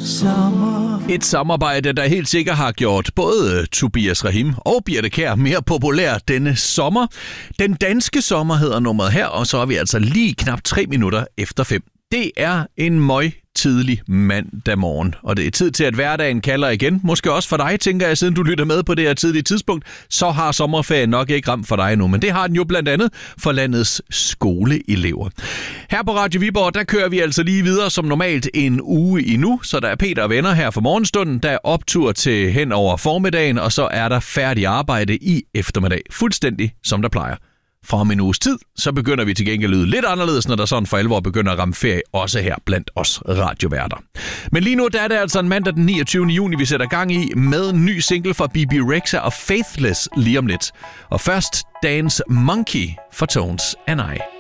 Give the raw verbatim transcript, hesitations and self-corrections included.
Sommer. Et samarbejde, der helt sikkert har gjort både Tobias Rahim og Birthe Kjær mere populær denne sommer. Den danske sommer hedder nummeret her, og så er vi altså lige knap tre minutter efter fem. Det er en møg tidlig mandag morgen, og det er tid til, at hverdagen kalder igen. Måske også for dig, tænker jeg, siden du lytter med på det her tidlige tidspunkt, så har sommerferien nok ikke ramt for dig nu, men det har den jo blandt andet for landets skoleelever. Her på Radio Viborg, der kører vi altså lige videre som normalt en uge endnu, så der er Peter og venner her for morgenstunden, der er optur til hen over formiddagen, og så er der færdig arbejde i eftermiddag, fuldstændig som der plejer. Fra om en uges tid, så begynder vi til gengæld at lyde lidt anderledes, når der sådan for alvor begynder at ramme ferie, også her blandt os radioværter. Men lige nu, der er det altså en mandag den niogtyvende juni, vi sætter gang i, med en ny single fra B B Rexha og Faithless lige om lidt. Og først Dance Monkey for Tones and I.